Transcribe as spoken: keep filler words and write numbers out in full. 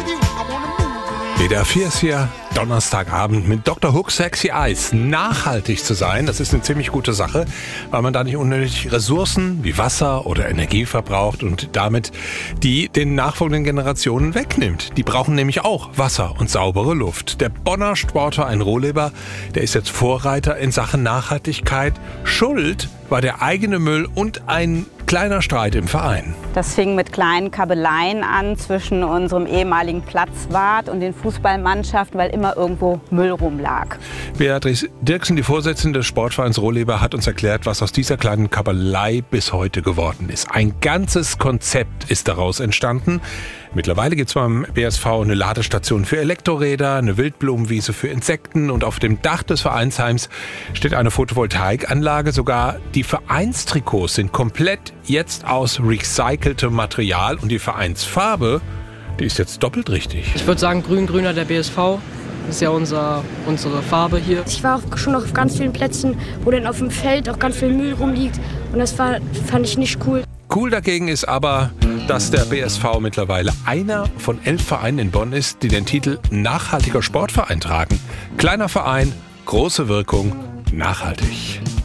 W D R vier ist hier Donnerstagabend mit Doktor Hook Sexy Eyes. Nachhaltig zu sein, das ist eine ziemlich gute Sache, weil man da nicht unnötig Ressourcen wie Wasser oder Energie verbraucht und damit die den nachfolgenden Generationen wegnimmt. Die brauchen nämlich auch Wasser und saubere Luft. Der Bonner Sportverein Rohleber, der ist jetzt Vorreiter in Sachen Nachhaltigkeit. Schuld war der eigene Müll und ein kleiner Streit im Verein. Das fing mit kleinen Kabeleien an zwischen unserem ehemaligen Platzwart und den Fußballmannschaften, weil immer irgendwo Müll rumlag. Beatrice Dirksen, die Vorsitzende des Sportvereins Rohleber, hat uns erklärt, was aus dieser kleinen Kabelei bis heute geworden ist. Ein ganzes Konzept ist daraus entstanden. Mittlerweile gibt es beim B S V eine Ladestation für Elektroräder, eine Wildblumenwiese für Insekten und auf dem Dach des Vereinsheims steht eine Photovoltaikanlage. Sogar die Vereinstrikots sind komplett jetzt aus recyceltem Material und die Vereinsfarbe, die ist jetzt doppelt richtig. Ich würde sagen grün-grüner der B S V. Das ist ja unser, unsere Farbe hier. Ich war auch schon auf ganz vielen Plätzen, wo dann auf dem Feld auch ganz viel Müll rumliegt. Und das war, fand ich nicht cool. Cool dagegen ist aber, dass der B S V mittlerweile einer von elf Vereinen in Bonn ist, die den Titel Nachhaltiger Sportverein tragen. Kleiner Verein, große Wirkung, nachhaltig.